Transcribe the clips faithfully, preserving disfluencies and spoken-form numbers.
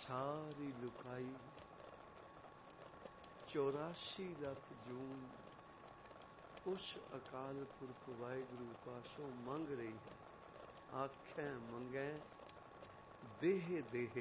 ਸਾਰੀ ਲੁਕਾਈ ਚੌਰਾਸੀ ਲੱਖ ਜੂਨ ਉਸ ਅਕਾਲ ਪੁਰਖ ਵਾਹਿਗੁਰੂ ਪਾਸੋਂ ਮੰਗ ਰਹੀ ਹੈ। ਆਖੈ ਮੰਗੈ ਦੇਹ ਦੇਹ,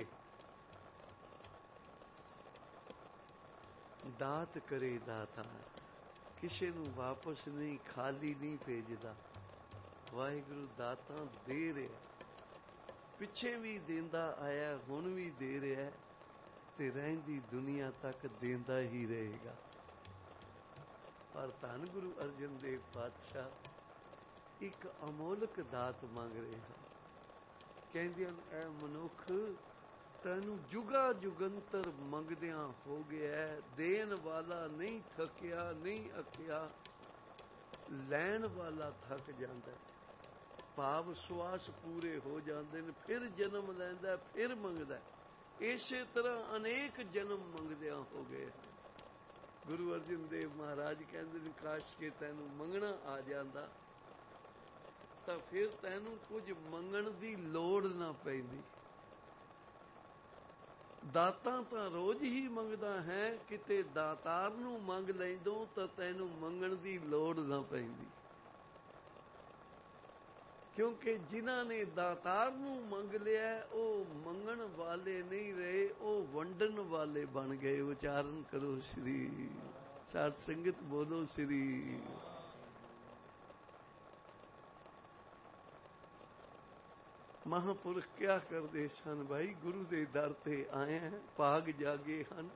ਦਾਤ ਕਰੇ ਦਾਤਾ। ਕਿਸੇ ਨੂੰ ਵਾਪਸ ਨਹੀਂ, ਖਾਲੀ ਨਹੀਂ ਭੇਜਦਾ। ਵਾਹਿਗੁਰੂ ਦਾਤਾਂ ਦੇ ਰਿਹਾ, ਪਿੱਛੇ ਵੀ ਦਿੰਦਾ ਆਇਆ, ਹੁਣ ਵੀ ਦੇ ਰਿਹਾ ਤੇ ਰਹਿੰਦੀ ਦੁਨੀਆ ਤੱਕ ਦਿੰਦਾ ਹੀ ਰਹੇਗਾ। ਪਰ ਧੰਨ ਗੁਰੂ ਅਰਜਨ ਦੇਵ ਪਾਤਸ਼ਾਹ ਇੱਕ ਅਮੋਲਕ ਦਾਤ ਮੰਗ ਰਹੇ ਹਨ। ਕਹਿੰਦੇ ਹਨ, ਐ ਮਨੁੱਖ ਤੈਨੂੰ ਜੁਗਾ ਜੁਗੰਤਰ ਮੰਗਦਿਆਂ ਹੋ ਗਿਆ, ਦੇਣ ਵਾਲਾ ਨਹੀਂ ਥੱਕਿਆ ਨਹੀਂ ਅੱਕਿਆ, ਲੈਣ ਵਾਲਾ ਥੱਕ ਜਾਂਦਾ। ਭਾਵ ਸਵਾਸ ਪੂਰੇ ਹੋ ਜਾਂਦੇ ਨੇ, ਫਿਰ ਜਨਮ ਲੈਂਦਾ, ਫਿਰ ਮੰਗਦਾ। ਇਸੇ ਤਰ੍ਹਾਂ ਅਨੇਕ ਜਨਮ ਮੰਗਦਿਆਂ ਹੋ ਗਏ। ਗੁਰੂ ਅਰਜਨ ਦੇਵ ਮਹਾਰਾਜ ਕਹਿੰਦੇ ਨੇ, ਕਾਸ਼ ਕੇ ਤੈਨੂੰ ਮੰਗਣਾ ਆ ਜਾਂਦਾ ਤਾਂ ਫਿਰ ਤੈਨੂੰ ਕੁਝ ਮੰਗਣ ਦੀ ਲੋੜ ਨਾ ਪੈਂਦੀ। ਦਾਤਾਂ ਤਾਂ ਰੋਜ਼ ਹੀ ਮੰਗਦਾ ਹੈ, ਕਿਤੇ ਦਾਤਾਰ ਨੂੰ ਮੰਗ ਲੈਂਦੋ ਤਾਂ ਤੈਨੂੰ ਮੰਗਣ ਦੀ ਲੋੜ ਨਾ ਪੈਂਦੀ। ਕਿਉਂਕਿ ਜਿਨ੍ਹਾਂ ਨੇ ਦਾਤਾਰ ਨੂੰ ਮੰਗ ਲਿਆ ਉਹ ਮੰਗਣ ਵਾਲੇ ਨਹੀਂ ਰਹੇ, ਉਹ ਵੰਡਣ ਵਾਲੇ ਬਣ ਗਏ। ਉਚਾਰਨ ਕਰੋ ਸ੍ਰੀ, ਸਾਧ ਸੰਗਤ ਬੋਲੋ ਸ੍ਰੀ। ਮਹਾਂਪੁਰਖ ਕਿਆ ਕਰਦੇ ਸਨ? ਭਾਈ ਗੁਰੂ ਦੇ ਦਰ ਤੇ ਆਏ ਹਨ, ਭਾਗ ਜਾਗੇ ਹਨ।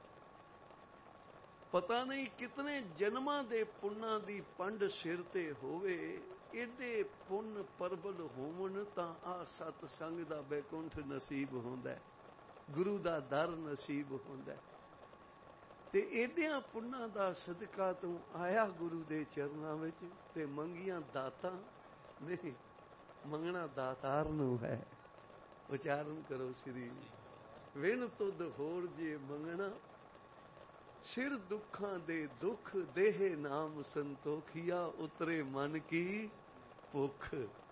ਪਤਾ ਨਹੀਂ ਕਿਤਨੇ ਜਨਮਾਂ ਦੇ ਪੁੰਨਾਂ ਦੀ ਪੰਡ ਸਿਰ ਤੇ ਹੋਵੇ। ਇਹਦੇ ਪੁੰਨ ਪਰਬਲ ਹੋਵਣ ਤਾਂ ਆ ਸਤਸੰਗ ਦਾ ਬੈਕੁੰਠ ਨਸੀਬ ਹੁੰਦਾ, ਗੁਰੂ ਦਾ ਦਰ ਨਸੀਬ ਹੁੰਦਾ। ਤੇ ਇਹਦਿਆਂ ਪੁੰਨਾਂ ਦਾ ਸਦਕਾ ਤੂੰ ਆਇਆ ਗੁਰੂ ਦੇ ਚਰਨਾਂ ਵਿੱਚ ਤੇ ਮੰਗੀਆਂ ਦਾਤਾਂ ਨਹੀਂ, ਮੰਗਣਾ ਦਾਤਾਰ ਨੂੰ ਹੈ। ਉਚਾਰਨ ਕਰੋ ਸ੍ਰੀ। ਵਿਣ ਤੁਧ ਹੋਰ ਜੇ ਮੰਗਣਾ, ਸਿਰ ਦੁੱਖਾਂ ਦੇ ਦੁੱਖ, ਦੇਹ ਨਾਮ ਸੰਤੋਖੀਆ, ਉਤਰੇ ਮਨ ਕੀ ਭੁੱਖ।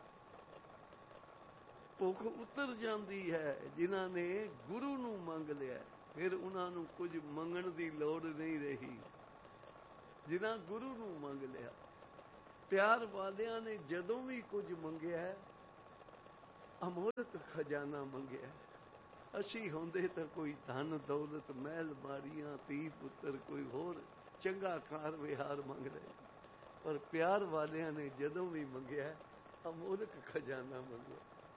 ਭੁੱਖ ਉਤਰ ਜਾਂਦੀ ਹੈ ਜਿਨ੍ਹਾਂ ਨੇ ਗੁਰੂ ਨੂੰ ਮੰਗ ਲਿਆ, ਫਿਰ ਉਹਨਾਂ ਨੂੰ ਕੁਝ ਮੰਗਣ ਦੀ ਲੋੜ ਨਹੀਂ ਰਹੀ। ਜਿਨ੍ਹਾਂ ਗੁਰੂ ਨੂੰ ਮੰਗ ਲਿਆ, ਪਿਆਰ ਵਾਲਿਆਂ ਨੇ ਜਦੋਂ ਵੀ ਕੁਝ ਮੰਗਿਆ, ਅਮੋਲਕ ਖਜ਼ਾਨਾ ਮੰਗਿਆ। ਅਸੀਂ ਹੁੰਦੇ ਤਾਂ ਕੋਈ ਧਨ ਦੌਲਤ, ਮਹਿਲ ਮਾਰੀਆਂ, ਧੀ ਪੁੱਤਰ, ਕੋਈ ਹੋਰ ਚੰਗਾ ਕਾਰ ਵਿਹਾਰ ਮੰਗ ਰਹੇ। ਪਰ ਪਿਆਰ ਵਾਲਿਆਂ ਨੇ ਜਦੋਂ ਵੀ ਮੰਗਿਆ, ਅਮੋਲਕ ਖਜ਼ਾਨਾ ਮੰਗਿਆ।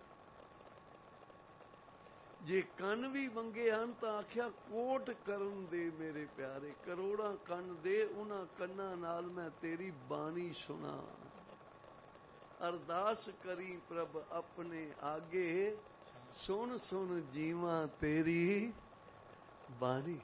ਜੇ ਕੰਨ ਵੀ ਮੰਗੇ ਹਨ ਤਾਂ ਆਖਿਆ ਕੋਟ ਕਰਨ ਦੇ ਮੇਰੇ ਪਿਆਰੇ, ਕਰੋੜਾਂ ਕੰਨ ਦੇ, ਉਹਨਾਂ ਕੰਨਾਂ ਨਾਲ ਮੈਂ ਤੇਰੀ ਬਾਣੀ ਸੁਣਾ। ਅਰਦਾਸ ਕਰੀ ਪ੍ਰਭ ਆਪਣੇ ਆਗੇ, ਸੁਣ ਸੁਣ ਜੀਵਾਂ ਤੇਰੀ ਬਾਣੀ।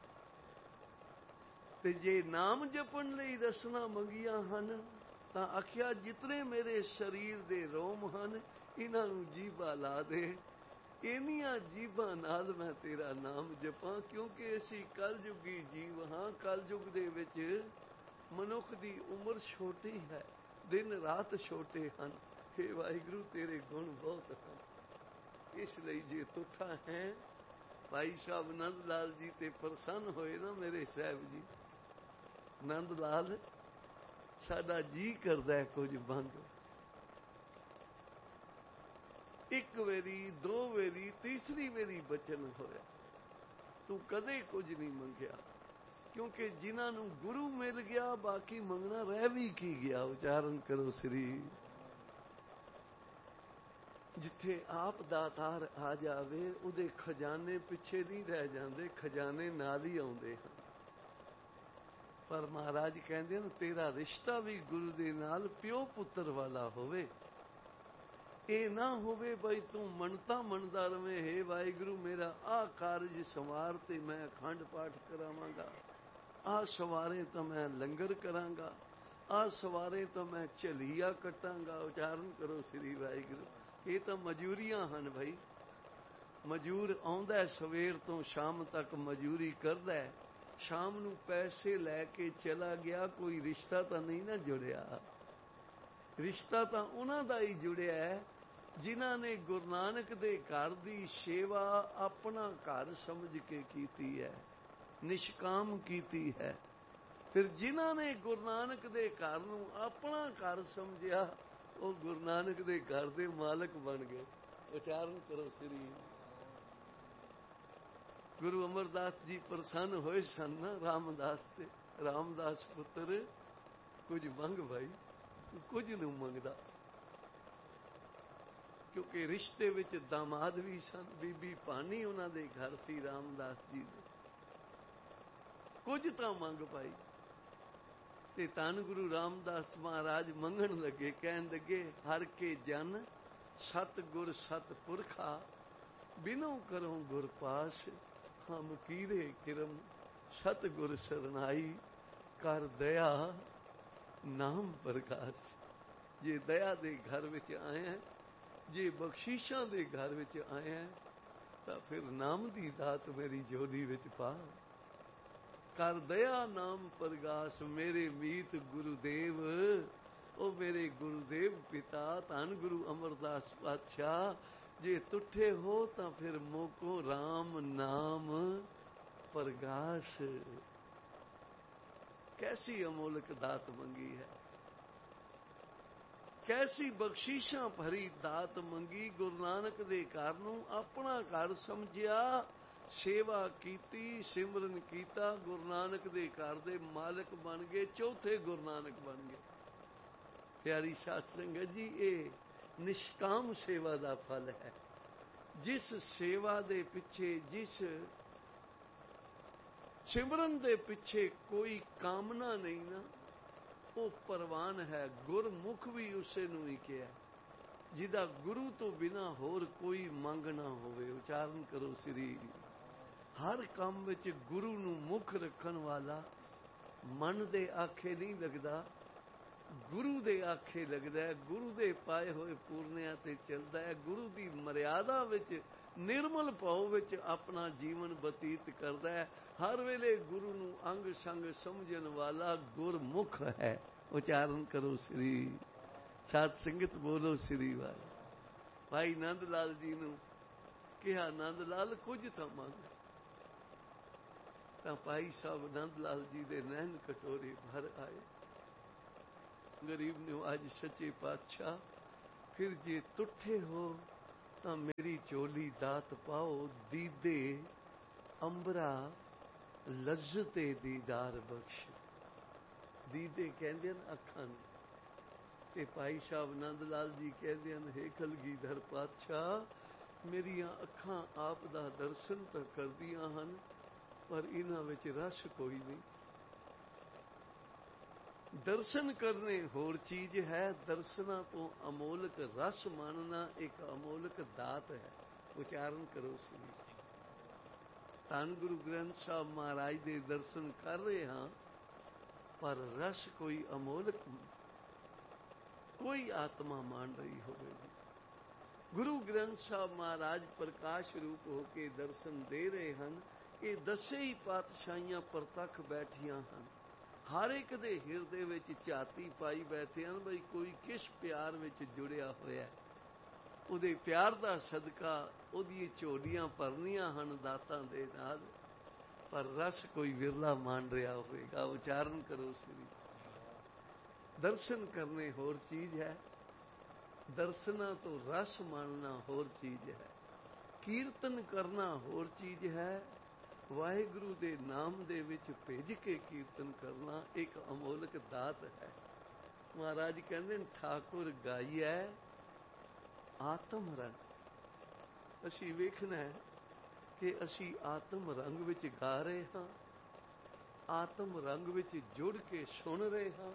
ਤੇ ਜੇ ਨਾਮ ਜਪਣ ਲਈ ਰਸਨਾ ਮੰਗੀਆਂ ਹਨ ਤਾਂ ਆਖਿਆ ਜਿਤਨੇ ਮੇਰੇ ਸਰੀਰ ਦੇ ਰੋਮ ਹਨ, ਇਹਨਾਂ ਨੂੰ ਜੀਭਾ ਲਾ ਦੇ, ਇੰਨੀਆਂ ਜੀਭਾਂ ਨਾਲ ਮੈਂ ਤੇਰਾ ਨਾਮ ਜਪਾਂ। ਕਿਉਂਕਿ ਅਸੀਂ ਕਲਯੁਗੀ ਜੀਵ ਹਾਂ। ਕਲਯੁਗ ਦੇ ਵਿੱਚ ਮਨੁੱਖ ਦੀ ਉਮਰ ਛੋਟੀ ਹੈ, ਦਿਨ ਰਾਤ ਛੋਟੇ ਹਨ। ਹੇ ਵਾਹਿਗੁਰੂ ਤੇਰੇ ਗੁਣ ਬਹੁਤ ਹਨ। ਇਸ ਲਈ ਜੇ ਤੁਠਾ ਹੈ, ਭਾਈ ਸਾਹਿਬ ਨੰਦ ਲਾਲ ਜੀ ਤੇ ਪ੍ਰਸੰਨ ਹੋਏ ਨਾ ਮੇਰੇ ਸਾਹਿਬ ਜੀ। ਨੰਦ ਲਾਲ, ਸਾਡਾ ਜੀ ਕਰਦਾ ਕੁਝ ਮੰਗ। ਇੱਕ ਵੇਰੀ, ਦੋ ਵੇਰੀ, ਤੀਸਰੀ ਵੇਰੀ ਬਚਨ ਹੋਇਆ, ਤੂੰ ਕਦੇ ਕੁਝ ਨਹੀਂ ਮੰਗਿਆ। ਕਿਉਂਕਿ ਜਿਨ੍ਹਾਂ ਨੂੰ ਗੁਰੂ ਮਿਲ ਗਿਆ, ਬਾਕੀ ਮੰਗਣਾ ਰਹਿ ਵੀ ਕੀ ਗਿਆ। ਉਚਾਰਨ ਕਰੋ ਸ੍ਰੀ। ਜਿੱਥੇ ਆਪ ਦਾਤਾਰ ਆ ਜਾਵੇ, ਉਹਦੇ ਖਜ਼ਾਨੇ ਪਿੱਛੇ ਨਹੀਂ ਰਹਿ ਜਾਂਦੇ, ਖਜ਼ਾਨੇ ਨਾਲ ਹੀ ਆਉਂਦੇ ਹਨ। ਪਰ ਮਹਾਰਾਜ ਕਹਿੰਦੇ ਨੇ, ਤੇਰਾ ਰਿਸ਼ਤਾ ਵੀ ਗੁਰੂ ਦੇ ਨਾਲ ਪਿਓ ਪੁੱਤਰ ਵਾਲਾ ਹੋਵੇ। ਇਹ ਨਾ ਹੋਵੇ ਬਈ ਤੂੰ ਮੰਨਤਾ ਮੰਨਦਾ ਰਵੇਂ, ਹੇ ਵਾਹਿਗੁਰੂ ਮੇਰਾ ਆਹ ਕਾਰਜ ਸੰਵਾਰ ਤੇ ਮੈਂ ਅਖੰਡ ਪਾਠ ਕਰਾਵਾਂਗਾ, ਆਹ ਸਵਾਰੇ ਤਾਂ ਮੈਂ ਲੰਗਰ ਕਰਾਂਗਾ, ਆਹ ਸਵਾਰੇ ਤਾਂ ਮੈਂ ਝਲੀਆ ਕੱਟਾਂਗਾ। ਉਚਾਰਨ ਕਰੋ ਸ੍ਰੀ ਵਾਹਿਗੁਰੂ। ਇਹ ਤਾਂ ਮਜ਼ਦੂਰੀਆਂ ਹਨ ਭਾਈ। ਮਜ਼ਦੂਰ ਆਉਂਦਾ ਸਵੇਰ ਤੋਂ ਸ਼ਾਮ ਤੱਕ ਮਜ਼ਦੂਰੀ ਕਰਦਾ, ਸ਼ਾਮ ਨੂੰ ਪੈਸੇ ਲੈ ਕੇ ਚਲਾ ਗਿਆ, ਕੋਈ ਰਿਸ਼ਤਾ ਤਾਂ ਨਹੀਂ ਨਾ ਜੁੜਿਆ। ਰਿਸ਼ਤਾ ਤਾਂ ਉਹਨਾਂ ਦਾ ਹੀ ਜੁੜਿਆ ਜਿਨ੍ਹਾਂ ਨੇ ਗੁਰੂ ਨਾਨਕ ਦੇ ਘਰ ਦੀ ਸੇਵਾ ਆਪਣਾ ਘਰ ਸਮਝ ਕੇ ਕੀਤੀ ਹੈ, ਨਿਸ਼ਕਾਮ ਕੀਤੀ ਹੈ। ਫਿਰ ਜਿਨ੍ਹਾਂ ਨੇ ਗੁਰੂ ਨਾਨਕ ਦੇ ਘਰ ਨੂੰ ਆਪਣਾ ਘਰ ਸਮਝਿਆ, ਉਹ ਗੁਰੂ ਨਾਨਕ ਦੇ ਘਰ ਦੇ ਮਾਲਕ ਬਣ ਗਏ। ਉਚਾਰਨ ਕਰੋ ਸ੍ਰੀ। ਗੁਰੂ ਅਮਰਦਾਸ ਜੀ ਪ੍ਰਸੰਨ ਹੋਏ ਸਨ ਨਾ ਰਾਮਦਾਸ ਤੇ। ਰਾਮਦਾਸ ਪੁੱਤਰ ਕੁਝ ਮੰਗ ਭਾਈ, ਤੂੰ ਕੁਝ ਨੂੰ ਮੰਗਦਾ, ਕਿਉਂਕਿ ਰਿਸ਼ਤੇ ਵਿੱਚ ਦਾਮਾਦ ਵੀ ਸਨ। ਬੀਬੀ ਭਾਨੀ ਉਹਨਾਂ ਦੇ ਘਰ ਸੀ ਰਾਮਦਾਸ ਜੀ ਦੇ। ਕੁਝ ਤਾਂ ਮੰਗ ਭਾਈ। ਤੇ ਧੰਨ ਗੁਰੂ ਰਾਮਦਾਸ ਮਹਾਰਾਜ ਮੰਗਣ ਲੱਗੇ, ਕਹਿਣ ਲੱਗੇ, ਹਰ ਕੇ ਜਨ ਸਤ ਗੁਰ ਸਤ ਪੁਰਖਾ, ਬਿਨੋ ਕਰੋ ਗੁਰ ਪਾਸ, ਹਮ ਕੀਰੇ ਕਿਰਮ ਸਤ ਗੁਰ ਸਰਨਾਈ, ਕਰ ਦਇਆ ਨਾਮ ਪ੍ਰਕਾਸ਼। ਜੇ ਦਇਆ ਦੇ ਘਰ ਵਿੱਚ ਆਇਆ, ਜੇ ਬਖਸ਼ੀਸ਼ਾਂ ਦੇ ਘਰ ਵਿੱਚ ਆਇਆ, ਤਾਂ ਫਿਰ ਨਾਮ ਦੀ ਦਾਤ ਮੇਰੀ ਝੋਲੀ ਵਿੱਚ ਪਾ। ਕਰ ਦਇਆ ਨਾਮ ਪ੍ਰਗਾਸ, ਮੇਰੇ ਮੀਤ ਗੁਰੂਦੇਵ, ਉਹ ਮੇਰੇ ਗੁਰੂਦੇਵ ਪਿਤਾ ਧੰਨ ਗੁਰੂ ਅਮਰਦਾਸ ਪਾਤਸ਼ਾਹ, ਜੇ ਤੁਠੇ ਹੋ ਤਾਂ ਫਿਰ ਮੋਕੋ ਰਾਮ ਨਾਮ ਪ੍ਰਗਾਸ। ਕੈਸੀ ਅਮੋਲਕ ਦਾਤ ਮੰਗੀ ਹੈ, ਕੈਸੀ ਬਖਸ਼ੀਸ਼ਾਂ ਭਰੀ ਦਾਤ ਮੰਗੀ। ਗੁਰੂ ਨਾਨਕ ਦੇ ਘਰ ਨੂੰ ਆਪਣਾ ਘਰ ਸਮਝਿਆ, ਸੇਵਾ ਕੀਤੀ, ਸਿਮਰਨ ਕੀਤਾ, ਗੁਰੂ ਨਾਨਕ ਦੇ ਘਰ ਦੇ ਮਾਲਕ ਬਣ ਗਏ, ਚੌਥੇ ਗੁਰੂ ਨਾਨਕ ਬਣ ਗਏ। ਪਿਆਰੀ ਸਾਧ ਸੰਗਤ ਜੀ, ਇਹ ਨਿਸ਼ਕਾਮ ਸੇਵਾ ਦਾ ਫਲ ਹੈ। ਜਿਸ ਸੇਵਾ ਦੇ ਪਿੱਛੇ, ਜਿਸ ਸਿਮਰਨ ਦੇ ਪਿੱਛੇ ਕੋਈ ਕਾਮਨਾ ਨਹੀਂ ਨਾ, ਉਹ ਪ੍ਰਵਾਨ ਹੈ। ਗੁਰਮੁਖ ਵੀ ਉਸੇ ਨੂੰ ਹੀ ਕਿਹਾ ਜਿਹਦਾ ਗੁਰੂ ਤੋਂ ਬਿਨਾਂ ਹੋਰ ਕੋਈ ਮੰਗ ਨਾ ਹੋਵੇ। ਉਚਾਰਨ ਕਰੋ ਸ੍ਰੀ। ਹਰ ਕੰਮ ਵਿੱਚ ਗੁਰੂ ਨੂੰ ਮੁੱਖ ਰੱਖਣ ਵਾਲਾ ਮਨ ਦੇ ਆਖੇ ਨਹੀਂ ਲੱਗਦਾ, ਗੁਰੂ ਦੇ ਆਖੇ ਲੱਗਦਾ ਹੈ। ਗੁਰੂ ਦੇ ਪਾਏ ਹੋਏ ਪੂਰਨਿਆਂ ਤੇ ਚੱਲਦਾ ਹੈ। ਗੁਰੂ ਦੀ ਮਰਿਆਦਾ ਵਿੱਚ, ਨਿਰਮਲ ਭਾਵ ਵਿੱਚ ਆਪਣਾ ਜੀਵਨ ਬਤੀਤ ਕਰਦਾ ਹੈ। ਹਰ ਵੇਲੇ ਗੁਰੂ ਨੂੰ ਅੰਗ ਸੰਗ ਸਮਝਣ ਵਾਲਾ ਗੁਰਮੁਖ ਹੈ। ਉਚਾਰਨ ਕਰੋ ਸ੍ਰੀ। ਸਾਧ ਸੰਗਤ ਬੋਲੋ ਸ੍ਰੀ ਵਾਹਿਗੁਰੂ। ਭਾਈ ਨੰਦ ਲਾਲ ਜੀ ਨੂੰ ਕਿਹਾ, ਨੰਦ ਲਾਲ ਕੁਝ ਤਾਂ ਮੰਗ। ਤਾਂ ਭਾਈ ਸਾਹਿਬ ਨੰਦ ਲਾਲ ਜੀ ਦੇ ਨੈਣ ਕਟੋਰੇ ਭਰ ਆਏ। ਗਰੀਬ ਨਿਵਾਜ ਸੱਚੇ ਪਾਤਸ਼ਾਹ, ਫਿਰ ਜੇ ਤੁਠੇ ਹੋ ਤਾਂ ਮੇਰੀ ਝੋਲੀ ਦਾਤ ਪਾਓ, ਦੀਦੇ ਅੰਬਰਾ ਲੱਜ਼ਤੇ ਦੀਦਾਰ ਬਖਸ਼। ਦੀਦੇ ਕਹਿੰਦੇ ਹਨ ਅੱਖਾਂ ਨੂੰ, ਤੇ ਭਾਈ ਸਾਹਿਬ ਨੰਦ ਲਾਲ ਜੀ ਕਹਿੰਦੇ ਹਨ, ਹੇ ਕਲਗੀਧਰ ਪਾਤਸ਼ਾਹ, ਮੇਰੀਆਂ ਅੱਖਾਂ ਆਪ ਦਾ ਦਰਸ਼ਨ ਤਾਂ ਕਰਦੀਆਂ ਹਨ, ਪਰ ਇਹਨਾਂ ਵਿੱਚ ਰਸ ਕੋਈ ਨਹੀਂ। ਦਰਸ਼ਨ ਕਰਨੇ ਹੋਰ ਚੀਜ਼ ਹੈ, ਦਰਸ਼ਨਾਂ ਤੋਂ ਅਮੋਲਕ ਰਸ ਮਾਣਨਾ ਇੱਕ ਅਮੋਲਕ ਦਾਤ ਹੈ। ਉਚਾਰਨ ਕਰੋ ਸ੍ਰੀ। ਧੰਨ ਗੁਰੂ ਗ੍ਰੰਥ ਸਾਹਿਬ ਮਹਾਰਾਜ ਦੇ ਦਰਸ਼ਨ ਕਰ ਰਹੇ ਹਾਂ, ਪਰ ਰਸ ਕੋਈ ਅਮੋਲਕ, ਕੋਈ ਆਤਮਾ ਮਾਣ ਰਹੀ ਹੋਵੇਗੀ। ਗੁਰੂ ਗ੍ਰੰਥ ਸਾਹਿਬ ਮਹਾਰਾਜ ਪ੍ਰਕਾਸ਼ ਰੂਪ ਹੋ ਕੇ ਦਰਸ਼ਨ ਦੇ ਰਹੇ ਹਨ। ਇਹ ਦਸੇ ਹੀ ਪਾਤਸ਼ਾਹੀਆਂ ਪ੍ਰਤੱਖ ਬੈਠੀਆਂ ਹਨ। ਹਰ ਇੱਕ ਦੇ ਹਿਰਦੇ ਵਿੱਚ ਝਾਤੀ ਪਾਈ ਬੈਠੇ ਹਨ, ਬਈ ਕੋਈ ਕਿਸ ਪਿਆਰ ਵਿੱਚ ਜੁੜਿਆ ਹੋਇਆ। ਉਹਦੇ ਪਿਆਰ ਦਾ ਸਦਕਾ ਉਹਦੀਆਂ ਝੋਲੀਆਂ ਭਰਨੀਆਂ ਹਨ ਦਾਤਾਂ ਦੇ ਨਾਲ, ਪਰ ਰਸ ਕੋਈ ਵਿਰਲਾ ਮਾਣ ਰਿਹਾ ਹੋਵੇਗਾ। ਉਚਾਰਨ ਕਰੋ ਸ੍ਰੀ। ਦਰਸ਼ਨ ਕਰਨੇ ਹੋਰ ਚੀਜ਼ ਹੈ, ਦਰਸ਼ਨਾਂ ਤੋਂ ਰਸ ਮਾਣਨਾ ਹੋਰ ਚੀਜ਼ ਹੈ। ਕੀਰਤਨ ਕਰਨਾ ਹੋਰ ਚੀਜ਼ ਹੈ। ਵਾਹਿਗੁਰੂ ਦੇ ਨਾਮ ਦੇ ਵਿੱਚ ਭਿੱਜ ਕੇ ਕੀਰਤਨ ਕਰਨਾ ਇੱਕ ਅਮੋਲਕ ਦਾਤ ਹੈ। ਮਹਾਰਾਜ ਕਹਿੰਦੇ ਨੇ, ਠਾਕੁਰ ਗਾਈਐ ਆਤਮ ਰੰਗ। ਅਸੀਂ ਵੇਖਣਾ ਹੈ ਕਿ ਅਸੀਂ ਆਤਮ ਰੰਗ ਵਿੱਚ ਗਾ ਰਹੇ ਹਾਂ, ਆਤਮ ਰੰਗ ਵਿੱਚ ਜੁੜ ਕੇ ਸੁਣ ਰਹੇ ਹਾਂ।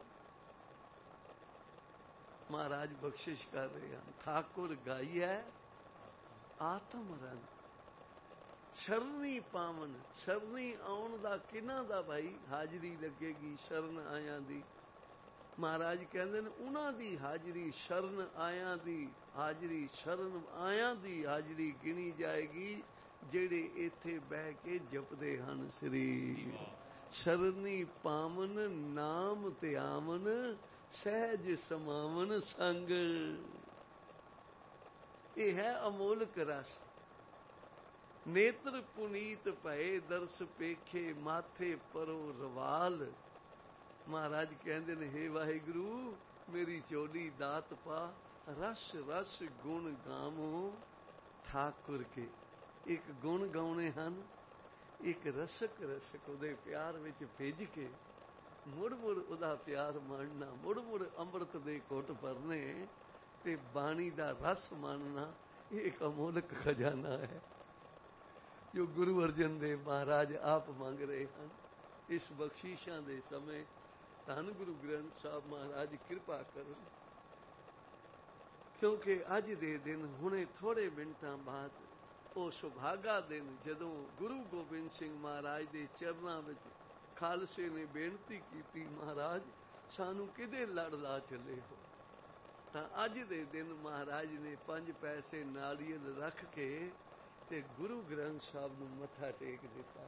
ਮਹਾਰਾਜ ਬਖਸ਼ਿਸ਼ ਕਰ ਰਹੇ ਹਨ। ਠਾਕੁਰ ਗਾਈਐ ਆਤਮ ਰੰਗ, ਸ਼ਰਨੀ ਪਾਵਨ। ਸ਼ਰਨੀ ਆਉਣ ਦਾ ਕਿਹਨਾਂ ਦਾ ਭਾਈ ਹਾਜ਼ਰੀ ਲੱਗੇਗੀ? ਸ਼ਰਨ ਆਇਆਂ ਦੀ। ਮਹਾਰਾਜ ਕਹਿੰਦੇ ਨੇ, ਉਹਨਾਂ ਦੀ ਹਾਜ਼ਰੀ, ਸ਼ਰਨ ਆਇਆਂ ਦੀ ਹਾਜ਼ਰੀ, ਸ਼ਰਨ ਆਇਆਂ ਦੀ ਹਾਜ਼ਰੀ ਗਿਣੀ ਜਾਏਗੀ ਜਿਹੜੇ ਇੱਥੇ ਬਹਿ ਕੇ ਜਪਦੇ ਹਨ ਸ੍ਰੀ। ਸ਼ਰਨੀ ਪਾਵਨ ਨਾਮ ਧਿਆਵਨ, ਸਹਿਜ ਸਮਾਵਨ ਸੰਗ। ਇਹ ਹੈ ਅਮੋਲਕ ਰਸ। ਨੇਤਰ ਪੁਨੀਤ ਭਏ ਦਰਸ ਪੇਖੇ ਮਾਥੇ ਪਰੋ ਰਵਾਲ। ਮਹਾਰਾਜ ਕਹਿੰਦੇ ਨੇ, ਹੇ ਵਾਹਿਗੁਰੂ ਮੇਰੀ ਚੋਲੀ ਦਾਤ ਪਾ, ਰਸ ਰਸ ਗੁਣ ਗਾਵੋ ਠਾਕੁਰ ਕੇ। ਇੱਕ ਗੁਣ ਗਾਉਣੇ ਹਨ, ਇੱਕ ਰਸਕ ਰਸਕ ਉਹਦੇ ਪਿਆਰ ਵਿੱਚ ਭਿੱਜ ਕੇ ਮੁੜ ਮੁੜ ਉਹਦਾ ਪਿਆਰ ਮਾਣਨਾ, ਮੁੜ ਮੁੜ ਅੰਮ੍ਰਿਤ ਦੇ ਘੁੱਟ ਭਰਨੇ ਤੇ ਬਾਣੀ ਦਾ ਰਸ ਮਾਣਨਾ। ਇਹ ਇੱਕ ਅਮੋਲਕ ਖਜ਼ਾਨਾ ਹੈ ਜੋ ਗੁਰੂ ਅਰਜਨ ਦੇਵ ਮਹਾਰਾਜ ਆਪ ਮੰਗ ਰਹੇ ਹਨ। ਇਸ ਬਖਸ਼ੀਸ਼ਾਂ ਦੇ ਸਮੇਂ ਧੰਨ ਗੁਰੂ ਗ੍ਰੰਥ ਸਾਹਿਬ ਮਹਾਰਾਜ ਕਿਰਪਾ ਕਰਨ, ਕਿਉਂਕਿ ਅੱਜ ਦੇ ਦਿਨ ਹੁਣੇ ਥੋੜੇ ਮਿੰਟਾਂ ਬਾਅਦ ਉਹ ਸੁਭਾਗਾ ਦਿਨ ਜਦੋਂ ਗੁਰੂ ਗੋਬਿੰਦ ਸਿੰਘ ਮਹਾਰਾਜ ਦੇ ਚਰਨਾਂ ਵਿੱਚ ਖਾਲਸੇ ਨੇ ਬੇਨਤੀ ਕੀਤੀ, ਮਹਾਰਾਜ ਸਾਨੂੰ ਕਿਹਦੇ ਲੜ ਲਾ ਚੱਲੇ ਹੋ। ਤਾਂ ਅੱਜ ਦੇ ਦਿਨ ਮਹਾਰਾਜ ਨੇ ਪੰਜ ਪੈਸੇ ਨਾਲੀਅਲ ਰੱਖ ਕੇ ਤੇ ਗੁਰੂ ਗ੍ਰੰਥ ਸਾਹਿਬ ਨੂੰ ਮੱਥਾ ਟੇਕ ਦਿੱਤਾ।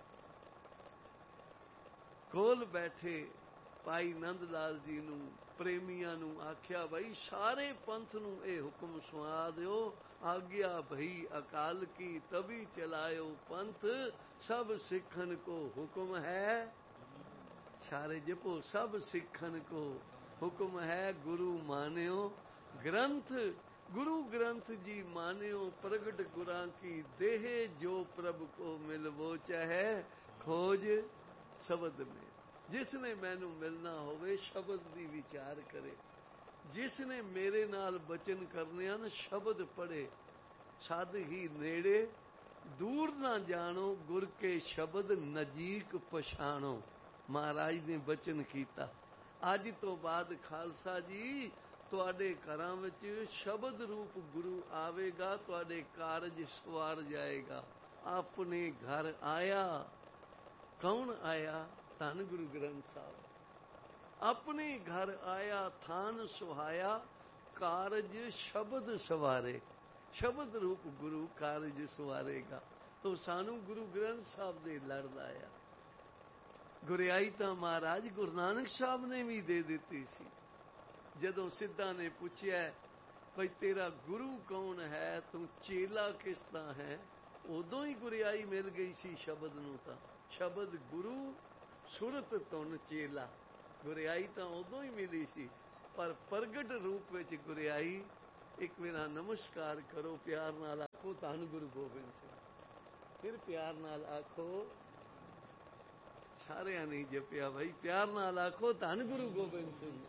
ਕੋਲ ਬੈਠੇ ਭਾਈ ਨੰਦ ਲਾਲ ਜੀ ਨੂੰ, ਪ੍ਰੇਮੀਆਂ ਨੂੰ ਆਖਿਆ, ਬਈ ਸਾਰੇ ਪੰਥ ਨੂੰ ਇਹ ਹੁਕਮ ਸੁਣਾ ਦਿਓ, ਆਗਿਆ ਭਈ ਅਕਾਲ ਕੀ ਤਭੀ ਚਲਾਇਓ ਪੰਥ, ਸਭ ਸਿੱਖਨ ਕੋ ਹੁਕਮ ਹੈ। ਸਾਰੇ ਜਪੋ, ਸਭ ਸਿੱਖਨ ਕੋ ਹੁਕਮ ਹੈ, ਗੁਰੂ ਮਾਨਿਓ ਗ੍ਰੰਥ। गुरु ग्रंथ जी मान्यो प्रगट गुरां की देह, जो प्रभु को मिलवो चाहे खोज शब्द में। जिसने मैनू मिलना होवे शब्द दी विचार करे, जिसने मेरे नाल बचन करने न शब्द पढ़े। सद ही नेड़े दूर ना जानो, गुर के शब्द नजीक पछाणो। महाराज ने बचन कीता, अज तो बाद खालसा जी ਤੁਹਾਡੇ ਘਰਾਂ ਵਿੱਚ ਸ਼ਬਦ ਰੂਪ ਗੁਰੂ ਆਵੇਗਾ, ਤੁਹਾਡੇ ਕਾਰਜ ਸਵਾਰ ਜਾਏਗਾ। ਆਪਣੇ ਘਰ ਆਇਆ, ਕੌਣ ਆਇਆ? ਧੰਨ ਗੁਰੂ ਗ੍ਰੰਥ ਸਾਹਿਬ। ਆਪਣੇ ਘਰ ਆਇਆ, ਥਾਨ ਸੁਹਾਇਆ, ਕਾਰਜ ਸ਼ਬਦ ਸਵਾਰੇ। ਸ਼ਬਦ ਰੂਪ ਗੁਰੂ ਕਾਰਜ ਸਵਾਰੇਗਾ। ਤੋ ਸਾਨੂੰ ਗੁਰੂ ਗ੍ਰੰਥ ਸਾਹਿਬ ਦੇ ਲੜ ਲਾਇਆ। ਗੁਰਿਆਈ ਤਾਂ ਮਹਾਰਾਜ ਗੁਰੂ ਨਾਨਕ ਸਾਹਿਬ ਨੇ ਵੀ ਦੇ ਦਿੱਤੀ ਸੀ। ਜਦੋਂ ਸਿੱਧਾਂ ਨੇ ਪੁੱਛਿਆ, ਭਈ ਤੇਰਾ ਗੁਰੂ ਕੌਣ ਹੈ, ਤੂੰ ਚੇਲਾ ਕਿਸ ਦਾ ਹੈ, ਉਦੋਂ ਹੀ ਗੁਰਿਆਈ ਮਿਲ ਗਈ ਸੀ ਸ਼ਬਦ ਨੂੰ। ਤਾਂ ਸ਼ਬਦ ਗੁਰੂ, ਸੁਰਤ ਧੁਨ ਚੇਲਾ। ਗੁਰਿਆਈ ਤਾਂ ਉਦੋਂ ਹੀ ਮਿਲੀ ਸੀ, ਪਰ ਪ੍ਰਗਟ ਰੂਪ ਵਿੱਚ ਗੁਰਿਆਈ। ਇੱਕ ਮੇਰਾ ਨਮਸਕਾਰ ਕਰੋ, ਪਿਆਰ ਨਾਲ ਆਖੋ ਧੰਨ ਗੁਰੂ ਗੋਬਿੰਦ ਸਿੰਘ। ਫਿਰ ਪਿਆਰ ਨਾਲ ਆਖੋ, ਸਾਰਿਆਂ ਨੇ ਜਪਿਆ ਭਾਈ, ਪਿਆਰ ਨਾਲ ਆਖੋ ਧੰਨ ਗੁਰੂ ਗੋਬਿੰਦ ਸਿੰਘ।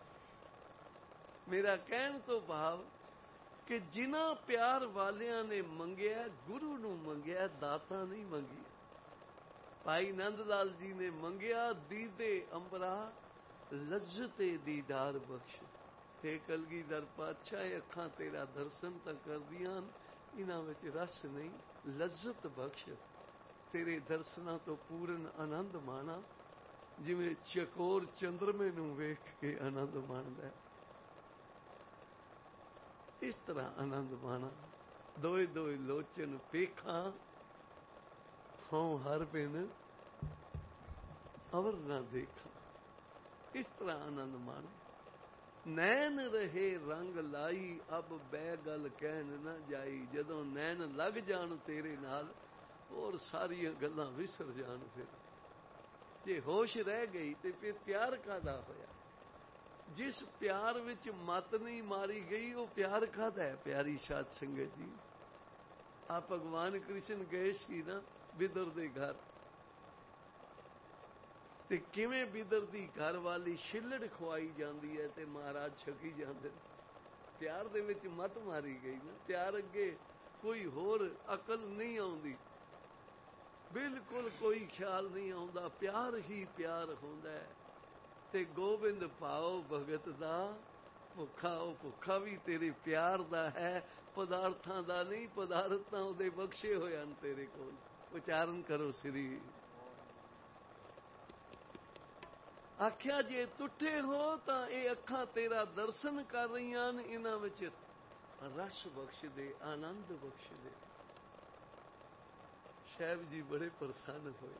ਮੇਰਾ ਕਹਿਣ ਤੋਂ ਭਾਵ ਕਿ ਜਿਨ੍ਹਾਂ ਪਿਆਰ ਵਾਲਿਆਂ ਨੇ ਮੰਗਿਆ, ਗੁਰੂ ਨੂੰ ਮੰਗਿਆ, ਦਾਤਾਂ ਨਹੀਂ ਮੰਗੀ। ਭਾਈ ਨੰਦ ਲਾਲ ਜੀ ਨੇ ਮੰਗਿਆ, ਦੀਦੇ ਅੰਬਰਾ ਲੱਜ਼ਤੇ ਦੀਦਾਰ ਬਖਸ਼। ਤੇ ਕਲਗੀਧਰ ਪਾਤਸ਼ਾਹ, ਅੱਖਾਂ ਤੇਰਾ ਦਰਸ਼ਨ ਤਾਂ ਕਰਦੀਆਂ, ਇਹਨਾਂ ਵਿੱਚ ਰਸ ਨਹੀਂ, ਲੱਜ਼ਤ ਬਖਸ਼। ਤੇਰੇ ਦਰਸ਼ਨਾਂ ਤੋਂ ਪੂਰਨ ਆਨੰਦ ਮਾਣਾ, ਜਿਵੇਂ ਚਕੋਰ ਚੰਦਰਮੇ ਨੂੰ ਵੇਖ ਕੇ ਆਨੰਦ ਮਾਣਦਾ। ਇਸ ਤਰ੍ਹਾਂ ਆਨੰਦ ਮਾਣਾ। ਦੋਏ ਦੋਏ ਲੋਚਨ ਪੇਖਾਂ, ਹਉ ਹਰ ਬਿਨ ਅਵਰ ਨਾ ਦੇਖਾਂ। ਇਸ ਤਰ੍ਹਾਂ ਆਨੰਦ ਮਾਣ। ਨੈਣ ਰਹੇ ਰੰਗ ਲਾਈ, ਅਬ ਬੈ ਗੱਲ ਕਹਿਣ ਨਾ ਜਾਈ। ਜਦੋਂ ਨੈਣ ਲੱਗ ਜਾਣ ਤੇਰੇ ਨਾਲ, ਹੋਰ ਸਾਰੀਆਂ ਗੱਲਾਂ ਵਿਸਰ ਜਾਣ। ਫਿਰ ਜੇ ਹੋਸ਼ ਰਹਿ ਗਈ ਤੇ ਫਿਰ ਪਿਆਰ ਕਾਹਦਾ ਹੋਇਆ? ਜਿਸ ਪਿਆਰ ਵਿੱਚ ਮਤ ਨਹੀਂ ਮਾਰੀ ਗਈ, ਉਹ ਪਿਆਰ ਕਾਹਦਾ ਹੈ? ਪਿਆਰੀ ਸਾਧ ਸੰਗਤ ਜੀ, ਆ ਭਗਵਾਨ ਕ੍ਰਿਸ਼ਨ ਗਏ ਸੀ ਨਾ ਬਿਦਰ ਦੇ ਘਰ, ਤੇ ਕਿਵੇਂ ਬਿਦਰ ਦੀ ਘਰ ਵਾਲੀ ਛਿੱਲੜ ਖਵਾਈ ਜਾਂਦੀ ਹੈ ਤੇ ਮਹਾਰਾਜ ਛਕੀ ਜਾਂਦੇ। ਪਿਆਰ ਦੇ ਵਿੱਚ ਮਤ ਮਾਰੀ ਗਈ ਨਾ। ਪਿਆਰ ਅੱਗੇ ਕੋਈ ਹੋਰ ਅਕਲ ਨਹੀਂ ਆਉਂਦੀ, ਬਿਲਕੁਲ ਕੋਈ ਖਿਆਲ ਨਹੀਂ ਆਉਂਦਾ। ਪਿਆਰ ਹੀ ਪਿਆਰ ਹੁੰਦਾ ਹੈ। ਤੇ ਗੋਬਿੰਦ ਭਾਉ ਭਗਤ ਦਾ ਭੁੱਖਾ, ਉਹ ਭੁੱਖਾ ਵੀ ਤੇਰੇ ਪਿਆਰ ਦਾ ਹੈ, ਪਦਾਰਥਾਂ ਦਾ ਨਹੀਂ। ਪਦਾਰਥ ਤਾਂ ਉਹਦੇ ਬਖਸ਼ੇ ਹੋਏ ਹਨ ਤੇਰੇ ਕੋਲ। ਉਚਾਰਨ ਕਰੋ ਸ੍ਰੀ। ਆਖਿਆ ਜੇ ਟੁੱਟੇ ਹੋ ਤਾਂ ਇਹ ਅੱਖਾਂ ਤੇਰਾ ਦਰਸ਼ਨ ਕਰ ਰਹੀਆਂ ਹਨ, ਇਹਨਾਂ ਵਿੱਚ ਰਸ ਬਖਸ਼ ਦੇ, ਆਨੰਦ ਬਖਸ਼ ਦੇ। ਸਾਹਿਬ ਜੀ ਬੜੇ ਪ੍ਰਸੰਨ ਹੋਏ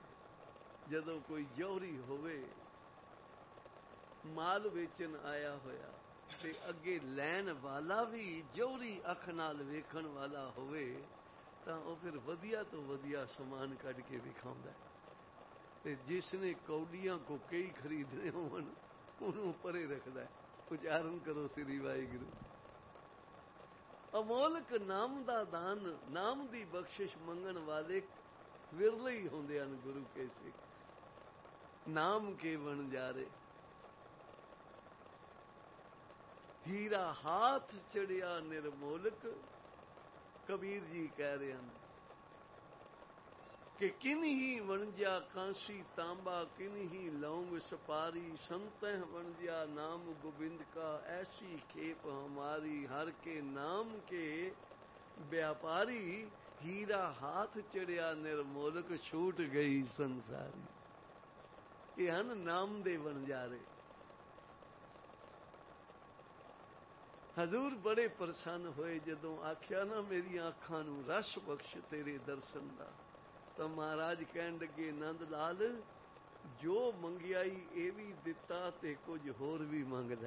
ਜਦੋਂ ਕੋਈ ਜੌਹਰੀ ਹੋਵੇ, ਮਾਲ ਵੇਚਣ ਆਇਆ ਹੋਇਆ, ਤੇ ਅੱਗੇ ਲੈਣ ਵਾਲਾ ਵੀ ਜੋਹਰੀ ਅੱਖ ਨਾਲ ਵੇਖਣ ਵਾਲਾ ਹੋਵੇ ਤਾਂ ਉਹ ਫਿਰ ਵਧੀਆ ਤੋਂ ਵਧੀਆ ਸਮਾਨ ਕੱਢ ਕੇ ਵਿਖਾਉਂਦਾ। ਤੇ ਜਿਸ ਨੇ ਕੌਡੀਆਂ ਕੋਕੇ ਹੀ ਖਰੀਦਣੇ ਹੋਣ ਉਹਨੂੰ ਪਰੇ ਰੱਖਦਾ। ਉਚਾਰਨ ਕਰੋ ਸ੍ਰੀ ਵਾਹਿਗੁਰੂ। ਅਮੋਲਕ ਨਾਮ ਦਾ ਦਾਨ, ਨਾਮ ਦੀ ਬਖਸ਼ਿਸ਼ ਮੰਗਣ ਵਾਲੇ ਵਿਰਲੇ ਹੀ ਹੁੰਦੇ ਹਨ ਗੁਰੂ ਕੇ ਸਿੱਖ। ਨਾਮ ਕੇ ਵਣਜਾਰੇ ਹੀਰਾ ਹਾਥ ਚੜਿਆ ਨਿਰਮੋਲਕ। ਕਬੀਰ ਜੀ ਕਹਿ ਰਹੇ ਹਨ ਕਿ ਕਿਨ ਹੀ ਵਣਜਿਆ ਕਾਂਸੀ ਤਾਂਬਾ, ਕਿਨ ਹੀ ਲੌਂਗ ਸਪਾਰੀ। ਸੰਤਹਿ ਵਣਜਿਆ ਨਾਮ ਗੋਬਿੰਦ ਕਾ, ਐਸੀ ਖੇਪ ਹਮਾਰੀ। ਹਰ ਕੇ ਨਾਮ ਕੇ व्यापारी, हीरा हाथ चढ़िया निर्मोलक, छूट गई संसारी। ये हन नाम दे वणजारे। हजूर बड़े प्रसन्न होए जदों आख्या ना मेरिया अखां नूं रस बख्श तेरे दर्शन दा। तो महाराज कहन लगे नंद लाल जो मंगियाई ये भी दिता ते कुछ होर भी मंग लै।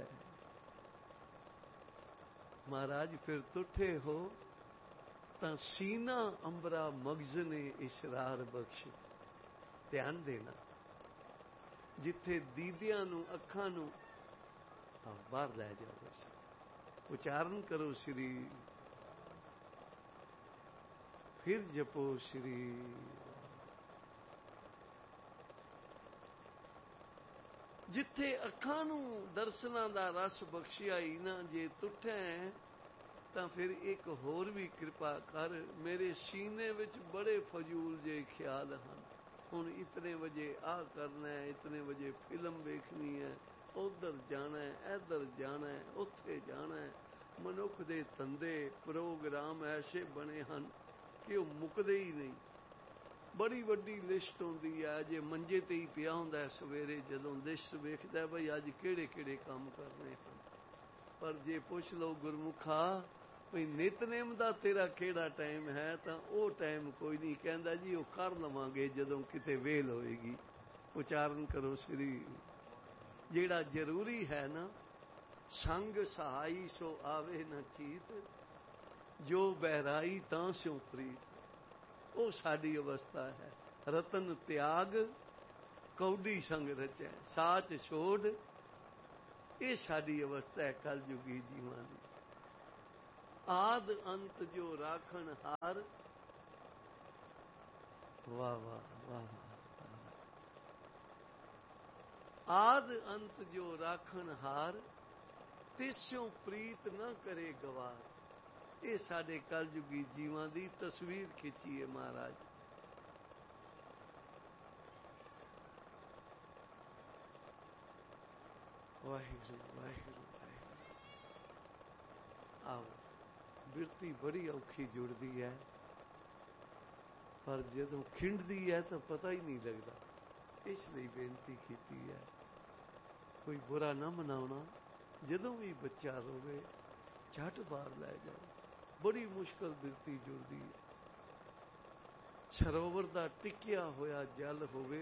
महाराज फिर तुठे हो तां सीना अंबरा मगज ने इशरार बख्श। ध्यान देना जिथे दीदियां नूं अखां नूं बाहर लै जाओ। उचारण करो श्री, फिर जपो श्री। जिथे अखां नूं दर्शनां दा रस बख्शिया ही ना जे तुठै तां फिर एक होर भी कृपा कर। मेरे सीने विच बड़े फजूल जे ख्याल हन। हुण इतने वजे आ करना है, इतने वजे फिल्म वेखनी है, उधर जाना है, इधर जाना है, उत्थे जाना है। मनुख दे धंधे प्रोग्राम ऐसे बने हन कि वह मुकदे ही नहीं। बड़ी वड्डी लिस्ट होंदी है। जे मंजे ते ही पिया हुंदा है सवेरे जदों लिस्ट वेखदा है बई अज किहड़े किहड़े काम करने हन। पर जे पुछ लो गुरमुखा भई नितनेम दा तेरा किहड़ा टाइम है तां ओह टाइम कोई नहीं। कहंदा जी ओह कर लवांगे जदों किते वेल होएगी। उचारण करो श्री। जेड़ा जरूरी है ना संग सहाई सो आवे न चीत, जो बहराई तां स्यों प्रीत। वो साड़ी अवस्था है। रतन त्याग कौडी संग रचै, साच छोड़ ये साड़ी अवस्था है कलयुगी जीवां दी। आद अंत जो राखण हार, वाह वाह वाह। आद अंत जो राखण हार, तिस्यों प्रीत न करे गवार। ये साडे कलयुगी जीवां दी तस्वीर खिंची है महाराज। वाहिगुरू वाहिगुरू वाहिगुरू। आओ बिरती बड़ी औखी जुड़दी है पर जदों खिंडदी है तो पता ही नहीं लगता। इसलिए बेनती कीती है कोई बुरा ना मनाउणा। जदों भी बच्चा रोवे झट बाहर लै जाओ। बड़ी मुश्किल बिरती जुड़दी है। सरोवर दा टिकिया होया जल होवे,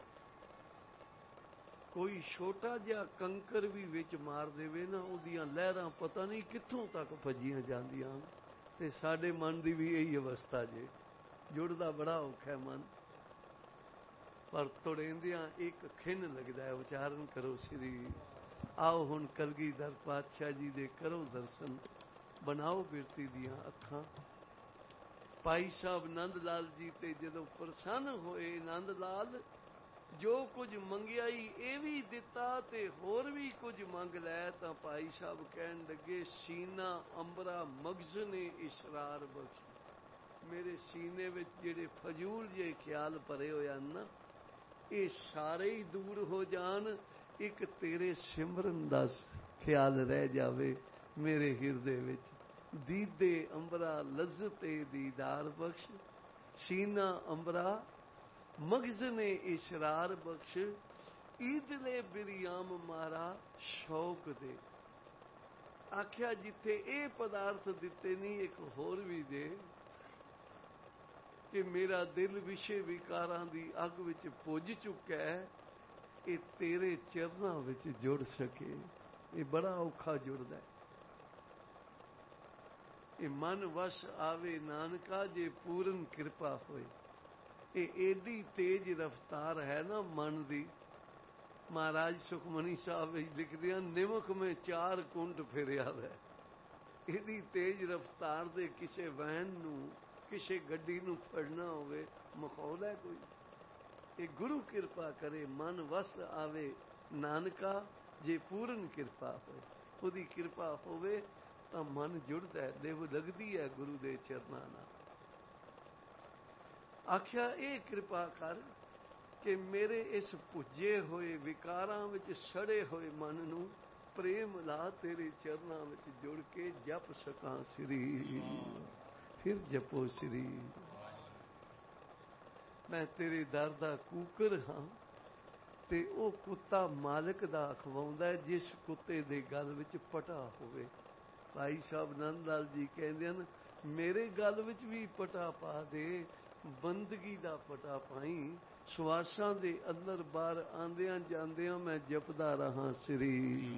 कोई छोटा जिहा कंकर भी विच मार देवे ना उहदियां लहरां पता नहीं कित्थों तक भजियां जांदियां। ते साडे मन दी भी यही अवस्था जे। जुड़दा बड़ा औखा है मन पर तुड़ेंदियां एक खिन लगदा है। उचारण करो श्री। आओ हुण कलगीधर पातशाह जी दे करो दर्शन। बनाओ बिरती दियां अखां। भाई साहब नंद लाल जी ते जदों प्रसन्न होए नंद लाल जो कुछ मंगियाई ये भी दिता ते होर भी कुछ मंग लै। तां भाई साहब कहन लगे सीना अंबरा मगज ने इशरार बख्श। मेरे सीने विच जेड़े फजूल जे ख्याल भरे होए ना ये सारे ही दूर हो जान। एक तेरे सिमरन दा ख्याल रह जावे मेरे हिरदे विच। दीदे अंबरा लज्जते दीदार बख्श, सीना अंबरा मगज ने इशरार बख्श। ईदले बिरियाम मारा शौक दे। आख्या जिथे ये पदार्थ दिते नहीं एक होर भी दे कि मेरा दिल विषे विकारां दी अग विच पुज चुका है। ये तेरे चरनां विच जुड़ सके। ਇਹ ਬੜਾ ਔਖਾ ਜੁੜਦਾ। ਇਹ ਮਨ ਵਸ ਆਵੇ ਨਾਨਕਾ ਜੇ ਪੂਰਨ ਕਿਰਪਾ ਹੋਏ। ਇਹ ਏਡੀ ਤੇਜ਼ ਰਫ਼ਤਾਰ ਹੈ ਨਾ ਮਨ ਦੀ। ਮਹਾਰਾਜ ਸੁਖਮਨੀ ਸਾਹਿਬ ਵਿੱਚ ਲਿਖਦੇ ਹਨ, ਨਿਮਖ ਮੇਂ ਚਾਰ ਕੁੰਡ ਫਿਰਿਆ ਵੈ। ਇਹਦੀ ਤੇਜ਼ ਰਫ਼ਤਾਰ ਦੇ ਕਿਸੇ ਵੈਨ ਨੂੰ, ਕਿਸੇ ਗੱਡੀ ਨੂੰ ਫੜਨਾ ਹੋਵੇ, ਮਖੌਲ ਹੈ ਕੋਈ? ਇਹ ਗੁਰੂ ਕਿਰਪਾ ਕਰੇ, ਮਨ ਵਸ ਆਵੇ ਨਾਨਕਾ ਜੇ ਪੂਰਨ ਕਿਰਪਾ ਹੋਏ। ਉਹਦੀ ਕਿਰਪਾ ਹੋਵੇ ਤਾਂ ਮਨ ਜੁੜਦਾ, ਲਿਵ ਲੱਗਦੀ ਹੈ ਗੁਰੂ ਦੇ ਚਰਨਾਂ ਨਾਲ। ਆਖਿਆ ਇਹ ਕਿਰਪਾ ਕਰ ਕਿ ਮੇਰੇ ਇਸ ਭੁੱਜੇ ਹੋਏ ਵਿਕਾਰਾਂ ਵਿੱਚ ਸੜੇ ਹੋਏ ਮਨ ਨੂੰ ਪ੍ਰੇਮ ਲਾ ਤੇਰੇ ਚਰਨਾਂ ਵਿੱਚ ਜੁੜ ਕੇ ਜਪ ਸਕਾਂ ਸ੍ਰੀ। ਫਿਰ ਜਪੋ ਸ੍ਰੀ। ਮੈਂ ਤੇਰੇ ਦਰ ਦਾ ਕੂਕਰ ਹਾਂ ਤੇ ਉਹ ਕੁੱਤਾ ਮਾਲਕ ਦਾ ਅਖਵਾਉਂਦਾ ਜਿਸ ਕੁੱਤੇ ਦੇ ਗਲ ਵਿੱਚ ਪਟਾ ਹੋਵੇ। ਭਾਈ ਸਾਹਿਬ ਨੰਦ ਲਾਲ ਜੀ ਕਹਿੰਦੇ ਹਨ, ਮੇਰੇ ਗਲ ਵਿੱਚ ਵੀ ਪਟਾ ਪਾ ਦੇ, ਬੰਦਗੀ ਦਾ ਪਟਾ ਪਾਈ। ਸਵਾਸਾਂ ਦੇ ਅੰਦਰ ਬਾਹਰ ਆਂਦਿਆਂ ਜਾਂਦਿਆਂ ਮੈਂ ਜਪਦਾ ਰਹਾ ਸ੍ਰੀ।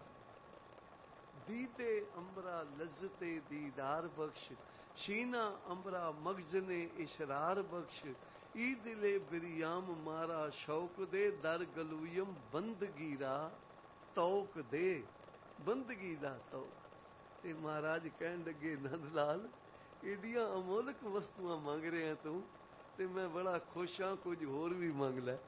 ਦੀਦੇ ਅੰਬਰਾ ਲਜ਼ਤੇ ਦੀਦਾਰ ਬਖਸ਼, ਸ਼ੀਨਾ ਅੰਬਰਾ ਮਗਜ਼ਨੇ ਇਸ਼ਰਾਰ ਬਖਸ਼। ਈ ਦਿਲੇ ਬਿਰਿਆਮ ਮਾਰਾ ਸ਼ੌਕ ਦੇ, ਦਰ ਗਲੂਯਮ ਬੰਦਗੀ ਦਾ ਤੌਕ ਦੇ। ਬੰਦਗੀ ਦਾ ਤੌਕ। ਤੇ ਮਹਾਰਾਜ ਕਹਿਣ ਲੱਗੇ, ਨੰਦ ਲਾਲ ਏਡੀਆਂ ਅਮੋਲਕ ਵਸਤੂਆਂ ਮੰਗ ਰਿਹਾ ਤੂੰ, ਤੇ ਮੈਂ ਬੜਾ ਖੁਸ਼ ਹਾਂ, ਕੁਝ ਹੋਰ ਵੀ ਮੰਗ ਲੈ।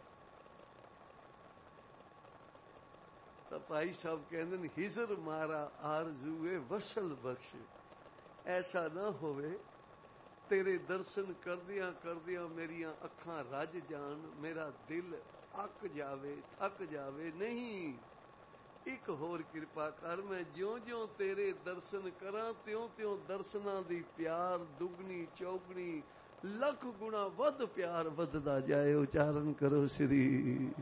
ਤਾਂ ਭਾਈ ਸਾਹਿਬ ਕਹਿੰਦੇ ਨੇ, ਹਿਜ਼ਰ ਮਾਰਾ ਆਰਜ਼ੂਏ ਵਸਲ ਬਖਸ਼। ਐਸਾ ਨਾ ਹੋਵੇ ਤੇਰੇ ਦਰਸ਼ਨ ਕਰਦਿਆਂ ਕਰਦਿਆਂ ਮੇਰੀਆਂ ਅੱਖਾਂ ਰੱਜ ਜਾਣ, ਮੇਰਾ ਦਿਲ ਅੱਕ ਜਾਵੇ, ਥੱਕ ਜਾਵੇ। ਨਹੀਂ, ਇੱਕ ਹੋਰ ਕਿਰਪਾ ਕਰ, ਮੈਂ ਜਿਉਂ-ਜਿਉਂ ਤੇਰੇ ਦਰਸ਼ਨ ਕਰਾਂ ਤਿਉਂ-ਤਿਉਂ ਦਰਸ਼ਨਾਂ ਦੀ ਪਿਆਰ ਦੁੱਗਣੀ ਚੌਗਣੀ ਲੱਖ ਗੁਣਾ ਵੱਧ ਪਿਆਰ ਵੱਧਦਾ ਜਾਏ। ਉਚਾਰਨ ਕਰੋ ਸ੍ਰੀ।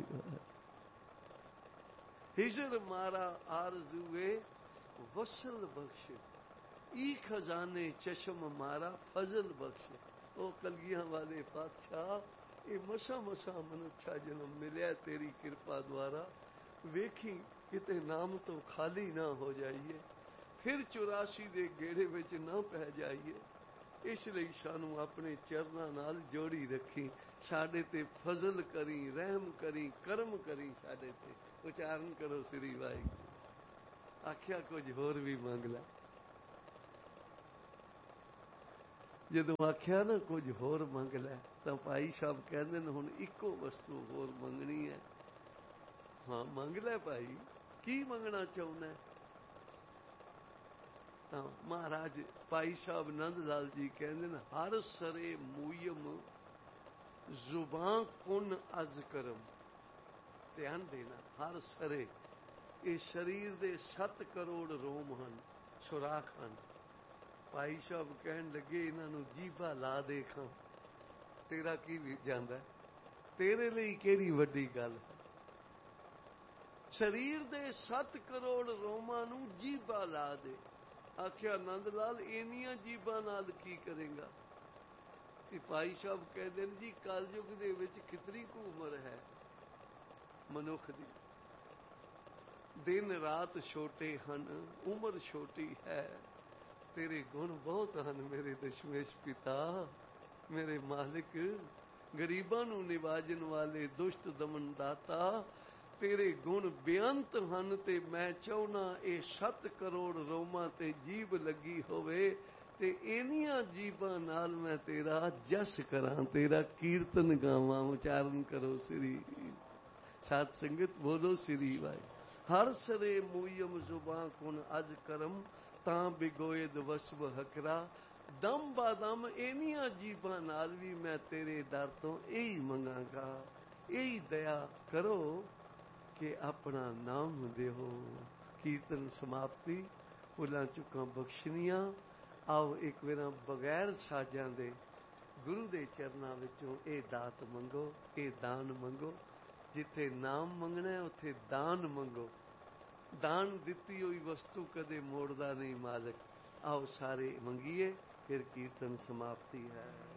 ਹਿਜਰ ਮਾਰਾ ਆਰਜ਼ੂਏ ਵਸਲ ਬਖਸ਼, ਈ ਖਜ਼ਾਨੇ ਚਸ਼ਮ ਮਾਰਾ ਫਜ਼ਲ ਬਖਸ਼। ਉਹ ਕਲਗੀਆਂ ਵਾਲੇ ਪਾਤਸ਼ਾਹ, ਇਹ ਮਸਾਂ ਮਸਾਂ ਮਨੁੱਖਾ ਜਨਮ ਮਿਲਿਆ ਤੇਰੀ ਕਿਰਪਾ ਦੁਆਰਾ। ਵੇਖੀ ਕਿਤੇ ਨਾਮ ਤੋਂ ਖਾਲੀ ਨਾ ਹੋ ਜਾਈਏ, ਫਿਰ ਚੁਰਾਸੀ ਦੇ ਗੇੜੇ ਵਿੱਚ ਨਾ ਪੈ ਜਾਈਏ। ਇਸ ਲਈ ਸਾਨੂੰ ਆਪਣੇ ਚਰਨਾਂ ਨਾਲ ਜੋੜੀ ਰੱਖੀ। ਸਾਡੇ ਤੇ ਫਜ਼ਲ ਕਰੀ, ਰਹਿਮ ਕਰੀ, ਕਰਮ ਕਰੀ ਸਾਡੇ ਤੇ। ਉਚਾਰਨ ਕਰੋ ਸ੍ਰੀ ਵਾਹਿਗੁਰੂ। ਆਖਿਆ ਕੁਝ ਹੋਰ ਵੀ ਮੰਗ ਲੈ। ਜਦੋਂ ਆਖਿਆ ਨਾ ਕੁਝ ਹੋਰ ਮੰਗ ਲੈ, ਤਾਂ ਭਾਈ ਸਾਹਿਬ ਕਹਿੰਦੇ ਨੇ, ਹੁਣ ਇੱਕੋ ਵਸਤੂ ਹੋਰ ਮੰਗਣੀ ਹੈ। ਹਾਂ ਮੰਗ ਲੈ ਭਾਈ, ਕੀ ਮੰਗਣਾ ਚਾਹੁੰਦਾ? ਤਾਂ ਮਹਾਰਾਜ ਭਾਈ ਸਾਹਿਬ ਨੰਦ ਲਾਲ ਜੀ ਕਹਿੰਦੇ ਨੇ, ਹਰ ਸਰੇ ਮੂਯਮ ਜ਼ੁਬਾਂ ਕੁਨ ਅਜ਼ ਕਰਮ। ਧਿਆਨ ਦੇਣਾ, ਹਰ ਸਰੇ, ਇਹ ਸਰੀਰ ਦੇ ਸੱਤ ਕਰੋੜ ਰੋਮ ਹਨ, ਸੁਰਾਖ ਹਨ। ਭਾਈ ਸਾਹਿਬ ਕਹਿਣ ਲੱਗੇ, ਇਹਨਾਂ ਨੂੰ ਜੀਭਾ ਲਾ ਦੇਖਾਂ, ਤੇਰਾ ਕੀ ਵੀ ਜਾਂਦਾ? ਤੇਰੇ ਲਈ ਕਿਹੜੀ ਵੱਡੀ ਗੱਲ? ਸਰੀਰ ਦੇ ਸੱਤ ਕਰੋੜ ਰੋਮਾਂ ਨੂੰ ਜੀਭਾ ਲਾ ਦੇ। ਆਖਿਆ ਨੰਦ ਲਾਲ, ਇੰਨੀਆਂ ਜੀਭਾਂ ਨਾਲ ਕੀ ਕਰੇਗਾ? ਤੇ ਭਾਈ ਸਾਹਿਬ ਕਹਿੰਦੇ ਨੇ, ਜੀ ਕਲਯੁਗ ਦੇ ਵਿੱਚ ਕਿਤਨੀ ਕੁ ਉਮਰ ਹੈ ਮਨੁੱਖ ਦੀ? ਦਿਨ ਰਾਤ ਛੋਟੇ ਹਨ, ਉਮਰ ਛੋਟੀ ਹੈ। ਤੇਰੇ ਗੁਣ ਬਹੁਤ ਹਨ ਮੇਰੇ ਦਸ਼ਮੇਸ਼ ਪਿਤਾ, ਮੇਰੇ ਮਾਲਿਕ, ਗਰੀਬਾਂ ਨੂੰ ਨਿਵਾਜਣ ਵਾਲੇ, ਦੁਸ਼ਟ ਦਮਨ ਦਾਤਾ। ਤੇਰੇ ਗੁਣ ਬੇਅੰਤ ਹਨ ਤੇ ਮੈਂ ਚਾਹੁੰਦਾ ਇਹ ਸੱਤ ਕਰੋੜ ਰੋਮਾਂ ਤੇ ਜੀਭ ਲੱਗੀ ਹੋਵੇ ਤੇ ਇੰਨੀਆਂ ਜੀਭਾਂ ਨਾਲ ਮੈਂ ਤੇਰਾ ਜਸ ਕਰਾਂ, ਤੇਰਾ ਕੀਰਤਨ ਗਾਵਾਂ। ਉਚਾਰਨ ਕਰੋ ਸ੍ਰੀ। ਸਾਧ ਸੰਗਤ ਬੋਲੋ ਸ੍ਰੀ ਵਾਹਿਗੁਰੂ। ਹਰ ਸਰੇ ਮੂਯਮ ਜ਼ੁਬਾਂ ਕੁਨ ਅਜ ਕਰਮ, ਤਾਂ ਬਿਗੋਇਦ ਵਸਬ ਹਕਰਾ। ਦਮ ਬਾਦਮ ਇੰਨੀਆਂ ਜੀਭਾਂ ਨਾਲ ਵੀ ਮੈਂ ਤੇਰੇ ਦਰ ਤੋਂ ਇਹੀ ਮੰਗਾਂਗਾ, ਇਹੀ ਦਇਆ ਕਰੋ ਕਿ ਆਪਣਾ ਨਾਮ ਦਿਓ। ਕੀਰਤਨ ਸਮਾਪਤੀ। ਭੁੱਲਾਂ ਚੁੱਕਾਂ ਬਖਸ਼ਣੀਆਂ। ਆਓ ਇੱਕ ਵਾਰ ਬਗੈਰ ਸਾਜ਼ਾਂ ਦੇ ਗੁਰੂ ਦੇ ਚਰਨਾਂ ਵਿੱਚੋਂ ਇਹ ਦਾਤ ਮੰਗੋ, ਇਹ ਦਾਨ ਮੰਗੋ। ਜਿੱਥੇ ਨਾਮ ਮੰਗਣਾ ਉੱਥੇ ਦਾਨ ਮੰਗੋ। ਦਾਨ ਦਿੱਤੀ ਹੋਈ ਵਸਤੂ ਕਦੇ ਮੋੜਦਾ ਨਹੀਂ ਮਾਲਕ। ਆਓ ਸਾਰੇ ਮੰਗੀਏ, ਫਿਰ ਕੀਰਤਨ ਸਮਾਪਤੀ ਹੈ।